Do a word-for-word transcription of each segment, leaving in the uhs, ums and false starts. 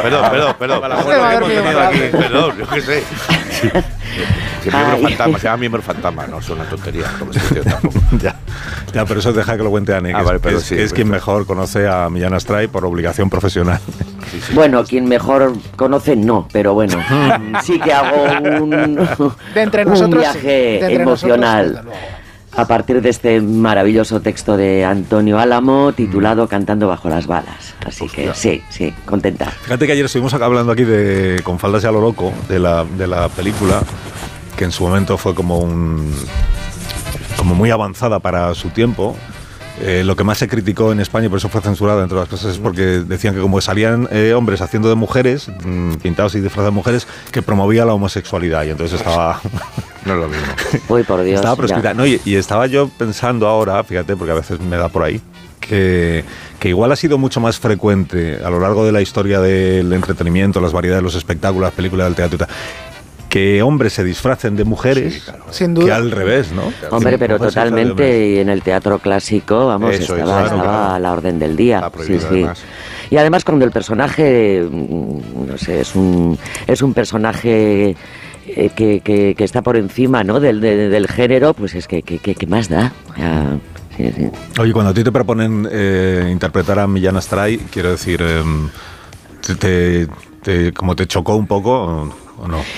perdón, perdón, perdón. Para la que hemos tenido aquí. Perdón, yo qué sé. Sí. Si miembro fantasma, se llama miembro fantasma, no, son una tontería. ya, ya, pero eso deja que lo cuente Ane, que, ah, vale, es, sí, que es quien mejor conoce a Millán Astray por obligación profesional. Sí, sí. Bueno, quien mejor conoce no, pero bueno, sí que hago un, de entre un nosotros, viaje de entre emocional nosotros, a partir de este maravilloso texto de Antonio Álamo titulado Cantando bajo las balas. Así Hostia. que sí, sí, contenta. Fíjate que ayer estuvimos hablando aquí de Con faldas y a lo loco, de la, de la película, que en su momento fue como un como muy avanzada para su tiempo. Eh, lo que más se criticó en España, y por eso fue censurada entre las cosas, es porque decían que como salían eh, hombres haciendo de mujeres, mmm, pintados y disfrazados de mujeres, que promovía la homosexualidad, y entonces estaba... No es lo mismo. Uy, por Dios. Estaba proscrita. No, y, y estaba yo pensando ahora, fíjate, porque a veces me da por ahí, que, que igual ha sido mucho más frecuente a lo largo de la historia del entretenimiento, las variedades de los espectáculos, las películas, del teatro y tal, que hombres se disfracen de mujeres, sí, claro, sin duda, que al revés, ¿no? Hombre, pero totalmente, y en el teatro clásico, vamos, Eso, estaba, claro, estaba claro. a la orden del día. Sí, sí. Además. Y además cuando el personaje, no sé, es un, es un personaje eh, que, que, que está por encima, ¿no?, del, de, del género, pues es que, que, que, que más da. Ya, sí, sí. Oye, cuando a ti te proponen eh, interpretar a Millán Astray, quiero decir, eh, te, te, te, ¿como te chocó un poco o, o no?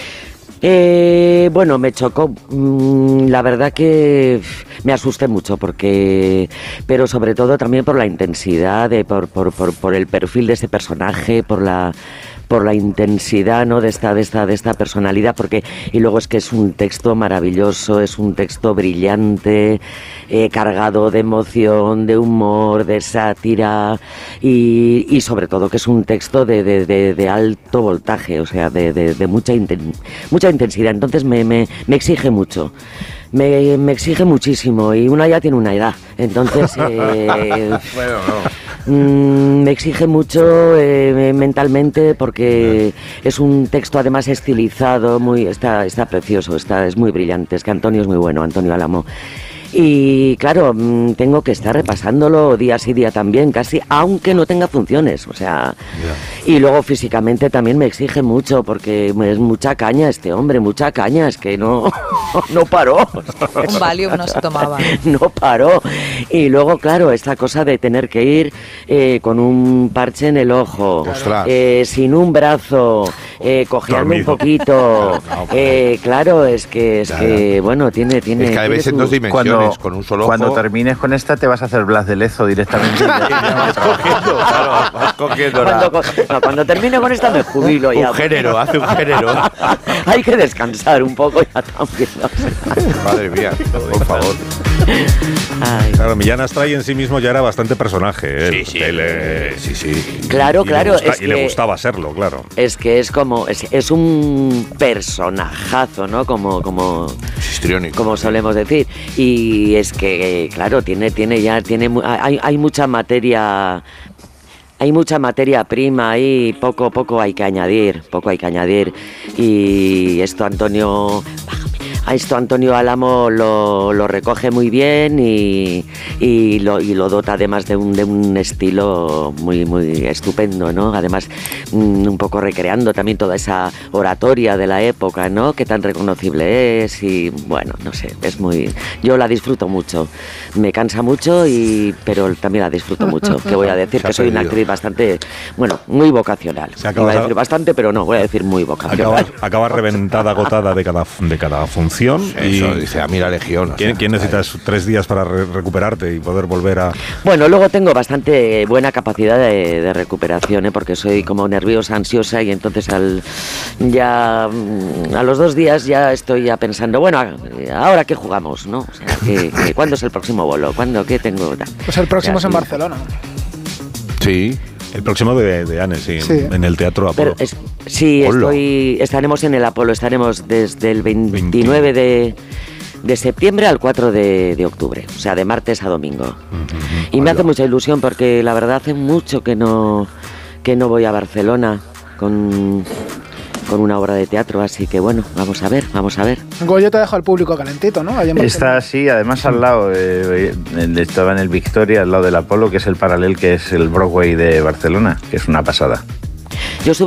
Eh, bueno, me chocó, la verdad que me asusté mucho porque, pero sobre todo también por la intensidad, de, por, por, por, por el perfil de ese personaje, por la por la intensidad, ¿no?, de esta de esta de esta personalidad, porque y luego es que es un texto maravilloso, es un texto brillante, eh, cargado de emoción, de humor, de sátira y, y sobre todo que es un texto de, de, de, de alto voltaje, o sea, de, de, de mucha inten, mucha intensidad. Entonces me, me, me exige mucho. Me, me exige muchísimo y una ya tiene una edad, entonces eh, bueno, no. mmm, me exige mucho eh, mentalmente porque es un texto además estilizado, muy está está precioso, está es muy brillante, es que Antonio es muy bueno, Antonio Álamo. Y claro, tengo que estar repasándolo día sí día también, casi, aunque no tenga funciones, o sea, yeah. Y luego físicamente también me exige mucho, porque es mucha caña este hombre, mucha caña, es que no, no paró. Un Valium no se tomaba. No paró. Y luego, claro, esta cosa de tener que ir eh, con un parche en el ojo, eh, sin un brazo, eh, cojeando un poquito, eh, claro, es que, es que, bueno, tiene... tiene es que a veces en dos dimensiones. Cuando, con un solo ojo. Cuando termines con esta te vas a hacer Blas de Lezo directamente. vas cogiendo, claro, vas cogiendo cuando, co- no, cuando termine con esta me jubilo ya. Un género, hace un género. Hay que descansar un poco ya también. Madre mía, por favor. Ay. Claro, Millán Astray en sí mismo ya era bastante personaje. Él, sí, sí, él, eh, sí, sí. Claro, y claro. Le gusta, es y que, le gustaba serlo, claro. Es que es como, es, es un personajazo, ¿no? Como, como, como solemos decir. Y es que, claro, tiene, tiene ya, tiene, hay, hay mucha materia. Hay mucha materia prima ahí, poco, poco hay que añadir, poco hay que añadir. Y esto Antonio, a esto Antonio Álamo lo, lo recoge muy bien y, y, lo, y lo dota además de un, de un estilo muy, muy estupendo, ¿no? Además, un poco recreando también toda esa oratoria de la época, ¿no?, que tan reconocible es y, bueno, no sé, es muy... Yo la disfruto mucho, me cansa mucho, y pero también la disfruto mucho, que voy a decir que soy una actriz bastante, bueno, muy vocacional. Iba a decir bastante, pero no, voy a decir muy vocacional. Acaba, acaba reventada, agotada de cada, de cada función. Y eso dice a mí la Legión. ¿Quién, sea, ¿quién necesitas tres días para re- recuperarte y poder volver a...? Bueno, luego tengo bastante buena capacidad de, de recuperación, ¿eh? Porque soy como nerviosa, ansiosa, y entonces al ya a los dos días ya estoy ya pensando, bueno, ¿ahora qué jugamos, no? O sea, ¿qué, qué, ¿cuándo es el próximo bolo? ¿Cuándo? ¿Qué tengo? Pues el próximo o sea, es en sí. Barcelona. Sí. El próximo de, de Anne, sí, sí, en el Teatro Apolo. Pero es, sí, estoy, estaremos en el Apolo, estaremos desde el veintinueve de, de septiembre al cuatro de, de octubre, o sea, de martes a domingo. Uh-huh. Y me hace mucha ilusión porque la verdad hace mucho que no, que no voy a Barcelona con... con una obra de teatro, así que bueno, vamos a ver, vamos a ver. Goyo te deja al público calentito, ¿no? Está así, además al lado, eh, estaba en el Victoria, al lado del Apolo, que es el paralel, que es el Broadway de Barcelona, que es una pasada. Yo